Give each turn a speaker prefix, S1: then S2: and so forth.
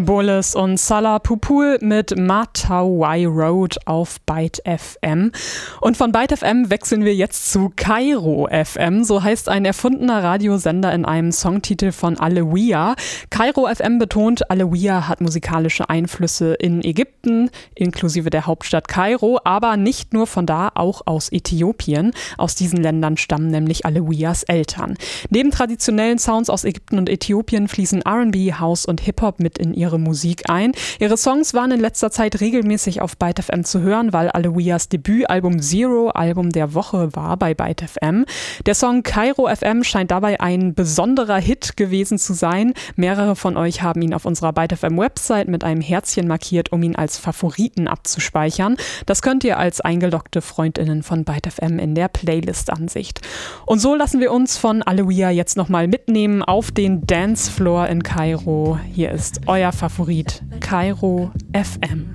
S1: Bullis und Salah Pupul mit Matawai Road auf Byte FM. Und von Byte FM wechseln wir jetzt zu Kairo FM. So heißt ein erfundener Radiosender in einem Songtitel von Alawiya. Kairo FM betont, Alawiya hat musikalische Einflüsse in Ägypten, inklusive der Hauptstadt Kairo, aber nicht nur von da, auch aus Äthiopien. Aus diesen Ländern stammen nämlich Alawiyas Eltern. Neben traditionellen Sounds aus Ägypten und Äthiopien fließen R&B, House und Hip-Hop mit in ihre Musik ein. Ihre Songs waren in letzter Zeit regelmäßig auf Byte FM zu hören, weil Alawiyas Debütalbum Zero Album der Woche war bei Byte FM. Der Song Kairo FM scheint dabei ein besonderer Hit gewesen zu sein. Mehrere von euch haben ihn auf unserer Byte FM Website mit einem Herzchen markiert, um ihn als Favoriten abzuspeichern. Das könnt ihr als eingeloggte FreundInnen von Byte FM in der Playlist-Ansicht. Und so lassen wir uns von Alawiya jetzt nochmal mitnehmen auf den Dancefloor in Kairo. Hier ist euer Favorit Kairo FM.